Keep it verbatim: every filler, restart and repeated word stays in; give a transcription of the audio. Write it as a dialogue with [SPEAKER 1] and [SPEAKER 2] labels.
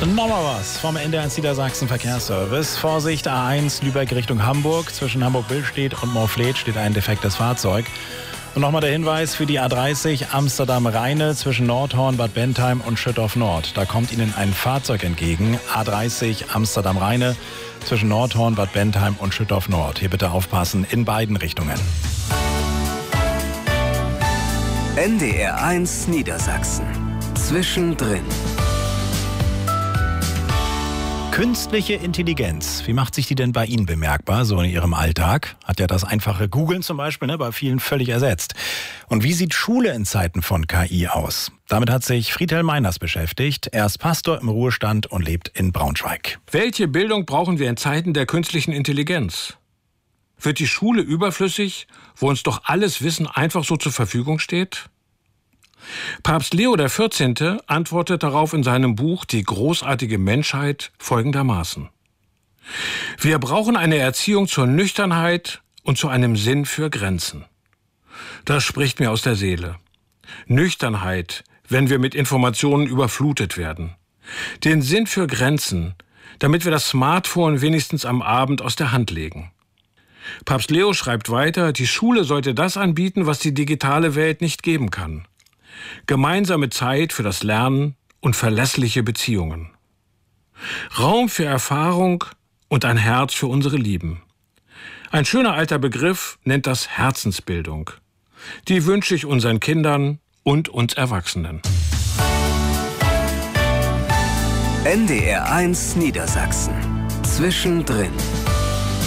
[SPEAKER 1] Nochmal was vom N D R eins Niedersachsen Verkehrsservice. Vorsicht, A eins Lübeck Richtung Hamburg. Zwischen Hamburg-Billstedt und Moorfleet steht ein defektes Fahrzeug. Und nochmal der Hinweis für die A dreißig Amsterdam-Rheine zwischen Nordhorn, Bad Bentheim und Schüttorf Nord. Da kommt Ihnen ein Fahrzeug entgegen. A dreißig Amsterdam-Rheine zwischen Nordhorn, Bad Bentheim und Schüttorf Nord. Hier bitte aufpassen, in beiden Richtungen.
[SPEAKER 2] N D R eins Niedersachsen. Zwischendrin.
[SPEAKER 1] Künstliche Intelligenz, wie macht sich die denn bei Ihnen bemerkbar, so in Ihrem Alltag? Hat ja das einfache Googlen zum Beispiel ne, bei vielen völlig ersetzt. Und wie sieht Schule in Zeiten von K I aus? Damit hat sich Friedhelm Meiners beschäftigt. Er ist Pastor im Ruhestand und lebt in Braunschweig.
[SPEAKER 3] Welche Bildung brauchen wir in Zeiten der künstlichen Intelligenz? Wird die Schule überflüssig, wo uns doch alles Wissen einfach so zur Verfügung steht? Papst Leo der vierzehnte antwortet darauf in seinem Buch Die großartige Menschheit folgendermaßen: Wir brauchen eine Erziehung zur Nüchternheit und zu einem Sinn für Grenzen. Das spricht mir aus der Seele. Nüchternheit, wenn wir mit Informationen überflutet werden. Den Sinn für Grenzen, damit wir das Smartphone wenigstens am Abend aus der Hand legen. Papst Leo schreibt weiter, die Schule sollte das anbieten, was die digitale Welt nicht geben kann. Gemeinsame Zeit für das Lernen und verlässliche Beziehungen. Raum für Erfahrung und ein Herz für unsere Lieben. Ein schöner alter Begriff nennt das Herzensbildung. Die wünsche ich unseren Kindern und uns Erwachsenen.
[SPEAKER 2] N D R eins Niedersachsen. Zwischendrin.